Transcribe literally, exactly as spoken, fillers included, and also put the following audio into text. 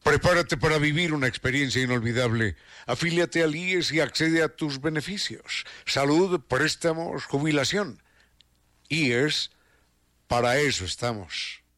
Prepárate para vivir una experiencia inolvidable. Afíliate al I E S y accede a tus beneficios. Salud, préstamos, jubilación. I E S, para eso estamos.